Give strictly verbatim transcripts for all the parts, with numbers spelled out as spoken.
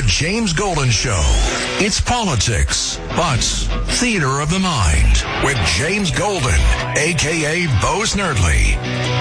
James Golden Show. It's politics, but theater of the mind with James Golden, a k a. Bo Snerdley.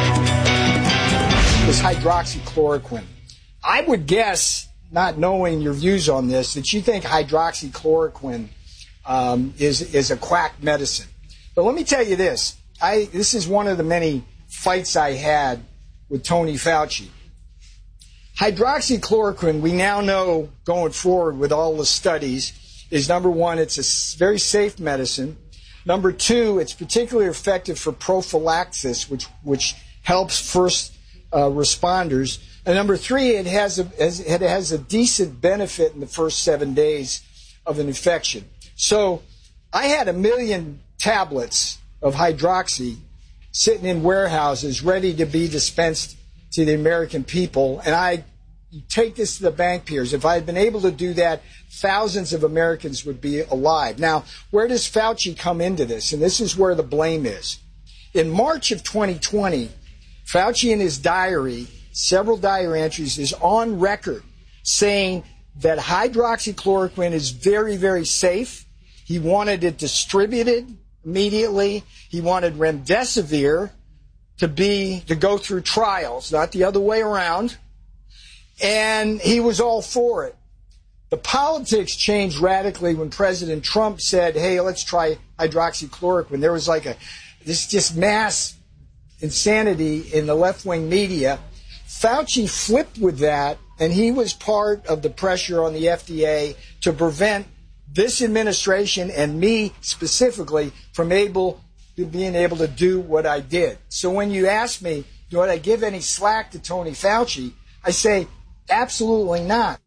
This hydroxychloroquine. I would guess, not knowing your views on this, that you think hydroxychloroquine um, is, is a quack medicine. But let me tell you this. I This is one of the many fights I had with Tony Fauci. Hydroxychloroquine, we now know going forward with all the studies, is number one, it's a very safe medicine. Number two, it's particularly effective for prophylaxis, which which helps first uh, responders. And number three, it has a it has a decent benefit in the first seven days of an infection. So I had a million tablets of hydroxy sitting in warehouses ready to be dispensed to the American people, and I take this to the bank peers. If I had been able to do that, thousands of Americans would be alive. Now, where does Fauci come into this? And this is where the blame is. In March of twenty twenty, Fauci in his diary, several diary entries, is on record saying that hydroxychloroquine is very, very safe. He wanted it distributed immediately. He wanted remdesivir to be to go through trials, not the other way around. And he was all for it. The politics changed radically when President Trump said, hey, let's try hydroxychloroquine. There was like a this just mass insanity in the left-wing media. Fauci flipped with that, and he was part of the pressure on the F D A to prevent this administration and me specifically from able being able to do what I did. So when you ask me, do I give any slack to Tony Fauci, I say, absolutely not.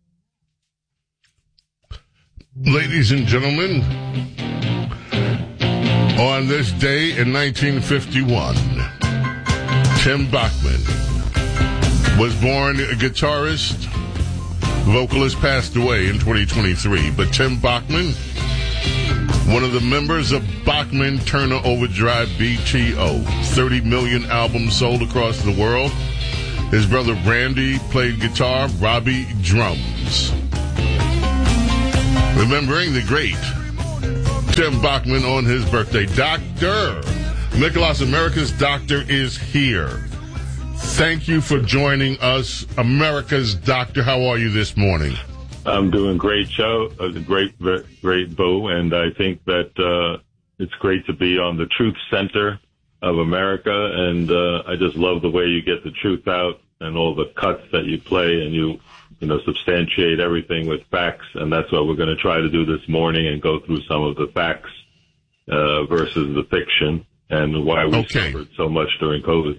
Ladies and gentlemen, on this day in nineteen fifty-one, Tim Bachman was born a guitarist. Vocalist passed away in twenty twenty-three, but Tim Bachman, one of the members of Bachman Turner Overdrive B T O, thirty million albums sold across the world. His brother Randy played guitar, Robbie drums. Remembering the great Tim Bachman on his birthday. Doctor Nicholas, America's Doctor, is here. Thank you for joining us, America's Doctor. How are you this morning? I'm doing great, show, a great, great, Bo, and I think that uh, it's great to be on the Truth Center of America, and uh, I just love the way you get the truth out and all the cuts that you play, and you, you know, substantiate everything with facts, and that's what we're going to try to do this morning and go through some of the facts uh, versus the fiction and why we okay. suffered so much during COVID.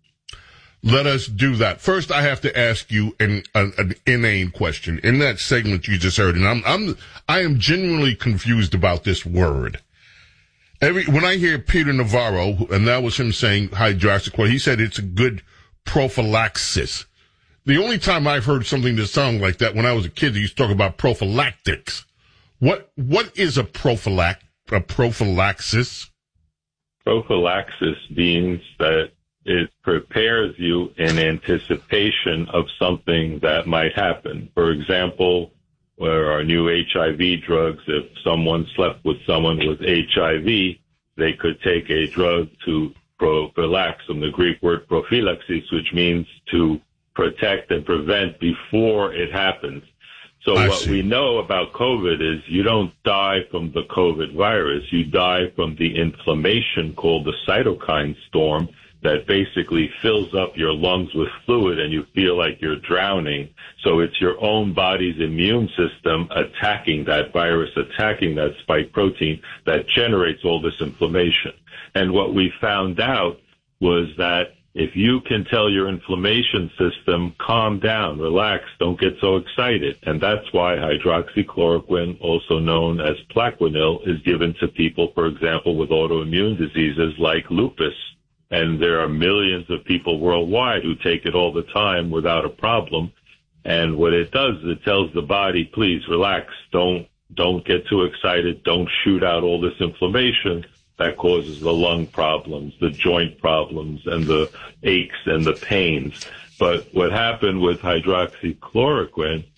Let us do that. First, I have to ask you an, an, an inane question. In that segment you just heard, and I'm, I'm, I am genuinely confused about this word. Every, when I hear Peter Navarro, and that was him saying hydroxychloroquine, he said it's a good prophylaxis. The only time I've heard something that sounded like that when I was a kid, they used to talk about prophylactics. What, what is a prophylac, a prophylaxis? Prophylaxis means that it prepares you in anticipation of something that might happen. For example, where our new H I V drugs, if someone slept with someone with H I V, they could take a drug to prophylax, from the Greek word prophylaxis, which means to protect and prevent before it happens. So I what see. we know about COVID is you don't die from the COVID virus. You die from the inflammation called the cytokine storm that basically fills up your lungs with fluid and you feel like you're drowning. So it's your own body's immune system attacking that virus, attacking that spike protein that generates all this inflammation. And what we found out was that if you can tell your inflammation system, calm down, relax, don't get so excited. And that's why hydroxychloroquine, also known as Plaquenil, is given to people, for example, with autoimmune diseases like lupus. And there are millions of people worldwide who take it all the time without a problem. And what it does is it tells the body, please relax, don't, don't get too excited, don't shoot out all this inflammation that causes the lung problems, the joint problems, and the aches and the pains. But what happened with hydroxychloroquine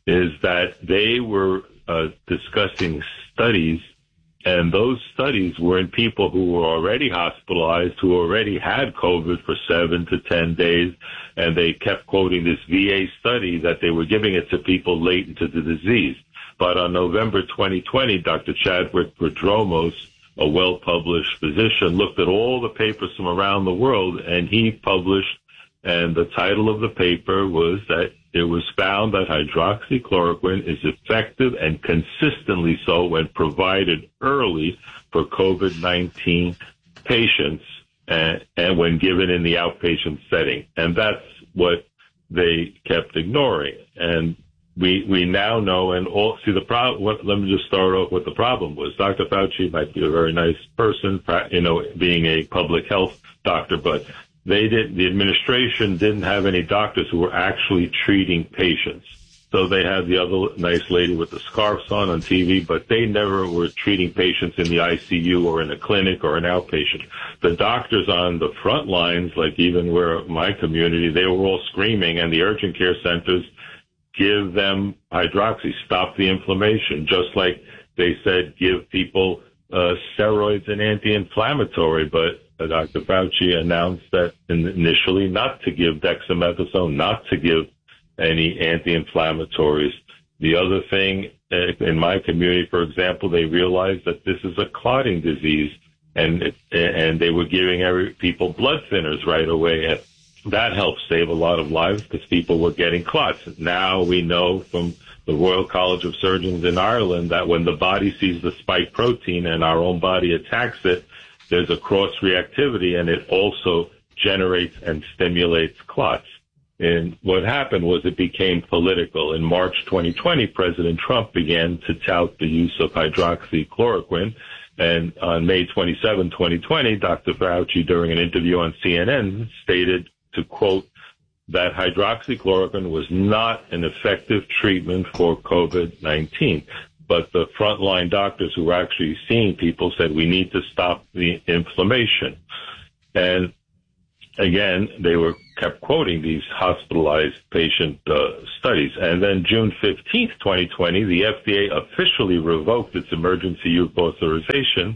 is that they were uh, discussing studies, and those studies were in people who were already hospitalized, who already had COVID for seven to ten days, and they kept quoting this V A study that they were giving it to people late into the disease. But on November twenty twenty, Doctor Chadwick Prodromos, a well-published physician, looked at all the papers from around the world, and he published, and the title of the paper was that it was found that hydroxychloroquine is effective and consistently so when provided early for COVID nineteen patients and, and when given in the outpatient setting. And that's what they kept ignoring. And we we now know, and all, see the problem, what, let me just start off what the problem was. Doctor Fauci might be a very nice person, you know, being a public health doctor, but they did, the administration didn't have any doctors who were actually treating patients. So they had the other nice lady with the scarves on on T V, but they never were treating patients in the I C U or in a clinic or an outpatient. The doctors on the front lines, like even where my community, they were all screaming, and the urgent care centers give them hydroxy, stop the inflammation, just like they said give people uh, steroids and anti-inflammatory, but Uh, Doctor Fauci announced that initially not to give dexamethasone, not to give any anti-inflammatories. The other thing, uh, in my community, for example, they realized that this is a clotting disease, and and they were giving every people blood thinners right away. And that helped save a lot of lives because people were getting clots. Now we know from the Royal College of Surgeons in Ireland that when the body sees the spike protein and our own body attacks it, there's a cross-reactivity, and it also generates and stimulates clots. And what happened was it became political. In March twenty twenty, President Trump began to tout the use of hydroxychloroquine. And on May twenty-seventh, twenty twenty, Doctor Fauci, during an interview on C N N, stated, to quote, that hydroxychloroquine was not an effective treatment for COVID nineteen. But the frontline doctors who were actually seeing people said we need to stop the inflammation. And again, they were kept quoting these hospitalized patient uh, studies. And then June fifteenth, twenty twenty, the F D A officially revoked its emergency use authorization,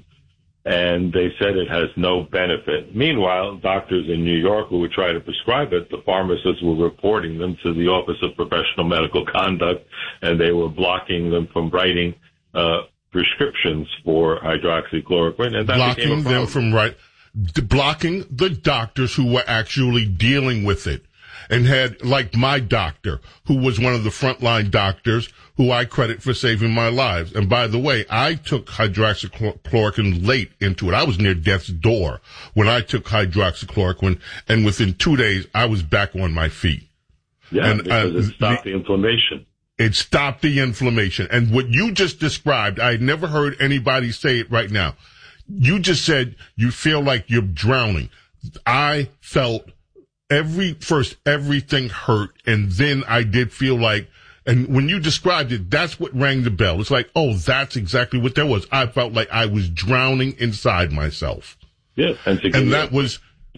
and they said it has no benefit. Meanwhile, doctors in New York who would try to prescribe it, the pharmacists were reporting them to the Office of Professional Medical Conduct, and they were blocking them from writing uh, prescriptions for hydroxychloroquine. And that blocking them from right, blocking the doctors who were actually dealing with it. And had, like my doctor, who was one of the frontline doctors, who I credit for saving my lives. And by the way, I took hydroxychloroquine late into it. I was near death's door when I took hydroxychloroquine, and within two days, I was back on my feet. Yeah, and, because uh, it stopped the, the inflammation. It stopped the inflammation. And what you just described, I had never heard anybody say it right now. You just said you feel like you're drowning. I felt Every, first, everything hurt, and then I did feel like, and when you described it, that's what rang the bell. It's like, oh, that's exactly what that was. I felt like I was drowning inside myself. Yeah, and, to and that was,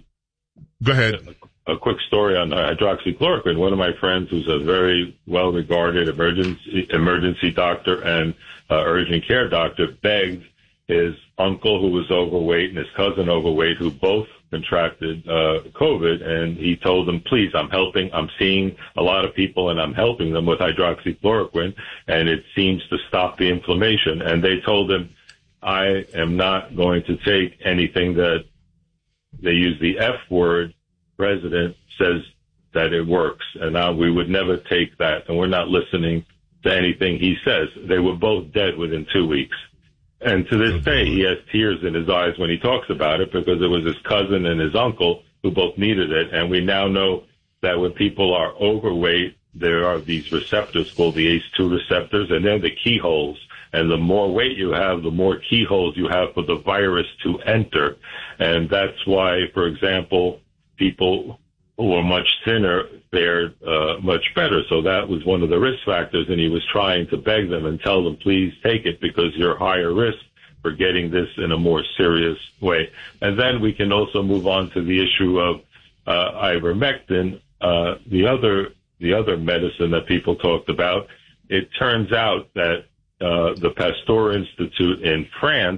go ahead. A, a quick story on hydroxychloroquine. One of my friends, who's a very well-regarded emergency, emergency doctor and uh, urgent care doctor, begged his uncle, who was overweight, and his cousin overweight, who both contracted uh COVID, and he told them, please, I'm helping, I'm seeing a lot of people, and I'm helping them with hydroxychloroquine, and it seems to stop the inflammation. And they told him, I am not going to take anything that, they use the F word, president says that it works, and now we would never take that, and we're not listening to anything he says. They were both dead within two weeks. And to this day, he has tears in his eyes when he talks about it, because it was his cousin and his uncle who both needed it. And we now know that when people are overweight, there are these receptors called the A C E two receptors, and they're the keyholes. And the more weight you have, the more keyholes you have for the virus to enter. And that's why, for example, people who are much thinner fared uh, much better. So that was one of the risk factors, and he was trying to beg them and tell them, please take it, because you're higher risk for getting this in a more serious way. And then we can also move on to the issue of uh, ivermectin, uh, the other the other medicine that people talked about. it turns out that uh, the Pasteur Institute in France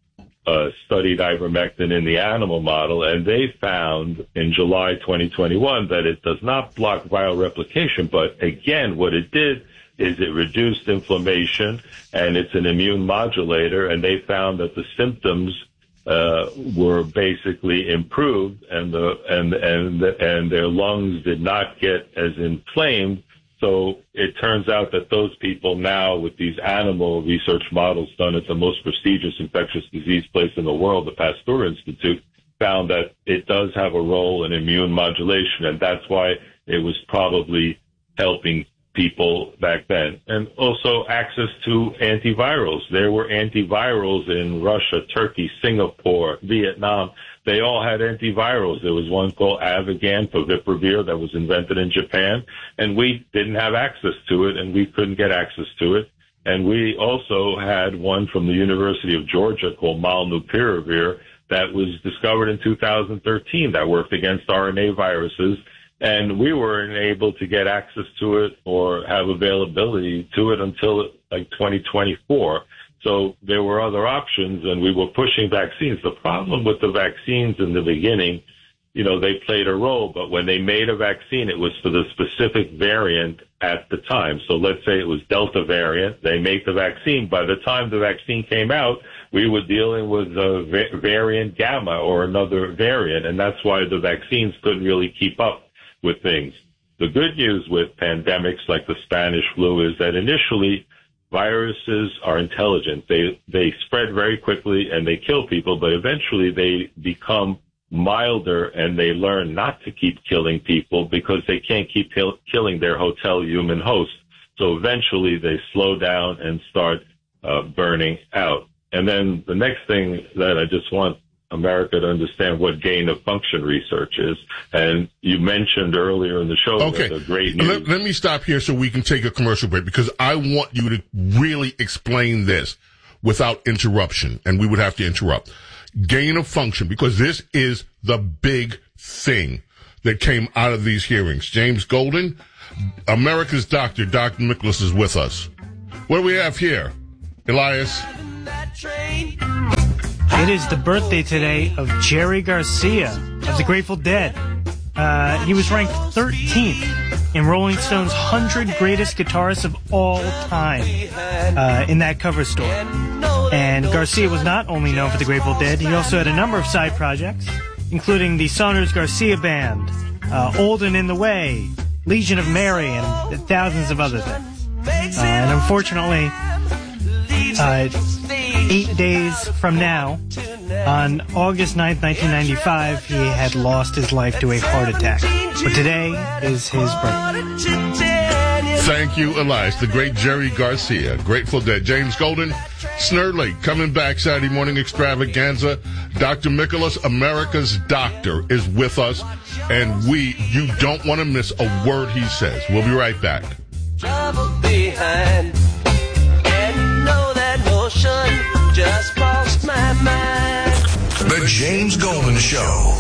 uh, studied ivermectin in the animal model, and they found in July twenty twenty-one that it does not block viral replication, but again, what it did is it reduced inflammation, and it's an immune modulator, and they found that the symptoms uh, were basically improved, and the and and and their lungs did not get as inflamed. So it turns out that those people now, with these animal research models done at the most prestigious infectious disease place in the world, the Pasteur Institute, found that it does have a role in immune modulation, and that's why it was probably helping people back then. And also access to antivirals. There were antivirals in Russia, Turkey, Singapore, Vietnam. They all had antivirals. There was one called Avigan, Favipiravir, that was invented in Japan, and we didn't have access to it, and we couldn't get access to it. And we also had one from the University of Georgia called Molnupiravir that was discovered in two thousand thirteen that worked against R N A viruses. And we weren't able to get access to it or have availability to it until like twenty twenty-four. So there were other options, and we were pushing vaccines. The problem with the vaccines in the beginning, you know, they played a role, but when they made a vaccine, it was for the specific variant at the time. So let's say it was Delta variant. They make the vaccine. By the time the vaccine came out, we were dealing with a va- variant Gamma or another variant, and that's why the vaccines couldn't really keep up with things. The good news with pandemics like the Spanish flu is that initially viruses are intelligent. They they spread very quickly and they kill people, but eventually they become milder and they learn not to keep killing people because they can't keep kill, killing their hotel human host. So eventually they slow down and start uh, burning out. And then the next thing that I just want America to understand what gain of function research is. And you mentioned earlier in the show okay. that the great news. Let, let me stop here so we can take a commercial break, because I want you to really explain this without interruption, and we would have to interrupt. Gain of function, because this is the big thing that came out of these hearings. James Golden, America's doctor, Doctor Nicholas, is with us. What do we have here? Elias? It is the birthday today of Jerry Garcia of the Grateful Dead. Uh, he was ranked thirteenth in Rolling Stone's one hundred Greatest Guitarists of All Time uh, in that cover story. And Garcia was not only known for the Grateful Dead, he also had a number of side projects, including the Saunders Garcia Band, uh, Old and in the Way, Legion of Mary, and thousands of other things. Uh, and unfortunately, uh, eight days from now, on August ninth, nineteen ninety-five, he had lost his life to a heart attack. But today is his birthday. Thank you, Elias. The great Jerry Garcia, Grateful Dead. James Golden, Snerdley, coming back Saturday morning extravaganza. Doctor Nicholas, America's doctor, is with us, and we, you don't want to miss a word he says. We'll be right back. Trouble behind, and know that notion just crossed my mind. The James Golden Show.